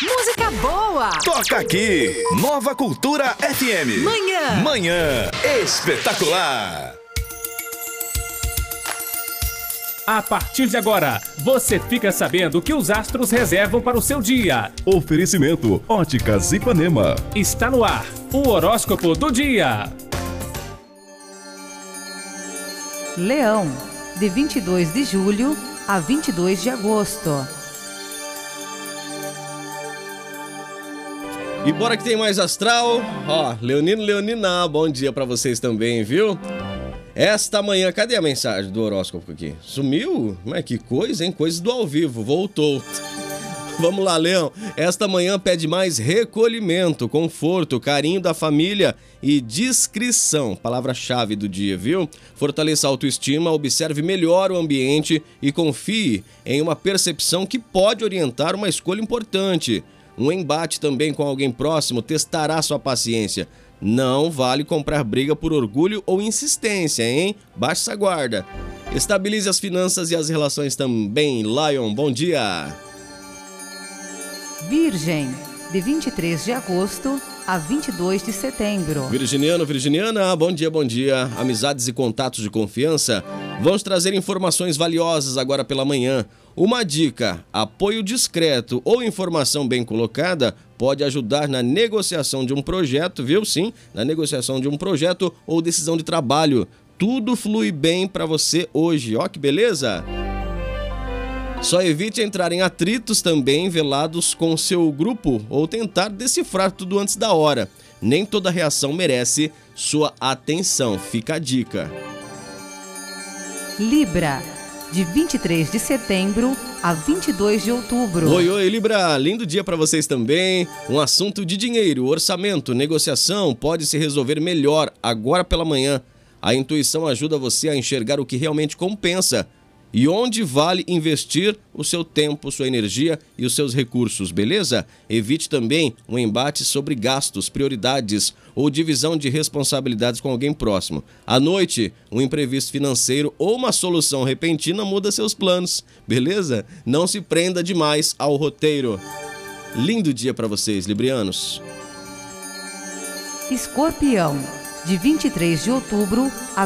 Música boa. Toca aqui, Nova Cultura FM. Manhã espetacular. A partir de agora, você fica sabendo o que os astros reservam para o seu dia. Oferecimento Óticas Ipanema. Está no ar, o horóscopo do dia. Leão, de 22 de julho a 22 de agosto. E bora que tem mais astral. Ó, Leonina, bom dia pra vocês também, viu? Esta manhã, cadê a mensagem do horóscopo aqui? Sumiu? Mas que coisa, hein? Coisas do ao vivo, voltou. Vamos lá, Leão. Esta manhã pede mais recolhimento, conforto, carinho da família e discrição. Palavra-chave do dia, viu? Fortaleça a autoestima, observe melhor o ambiente e confie em uma percepção que pode orientar uma escolha importante. Um embate também com alguém próximo testará sua paciência. Não vale comprar briga por orgulho ou insistência, hein? Baixe essa guarda. Estabilize as finanças e as relações também. Lion, bom dia. Virgem, de 23 de agosto a 22 de setembro. Virginiano, virginiana, bom dia, bom dia. Amizades e contatos de confiança vão te trazer informações valiosas agora pela manhã. Uma dica: apoio discreto ou informação bem colocada pode ajudar na negociação de um projeto, viu? Sim, na negociação de um projeto ou decisão de trabalho. Tudo flui bem para você hoje, ó que beleza! Só evite entrar em atritos também velados com seu grupo ou tentar decifrar tudo antes da hora. Nem toda reação merece sua atenção, fica a dica. Libra, de 23 de setembro a 22 de outubro. Oi, Libra, lindo dia para vocês também. Um assunto de dinheiro, orçamento, negociação pode se resolver melhor agora pela manhã. A intuição ajuda você a enxergar o que realmente compensa e onde vale investir o seu tempo, sua energia e os seus recursos, beleza? Evite também um embate sobre gastos, prioridades ou divisão de responsabilidades com alguém próximo. À noite, um imprevisto financeiro ou uma solução repentina muda seus planos, beleza? Não se prenda demais ao roteiro. Lindo dia para vocês, librianos. Escorpião, de 23 de outubro a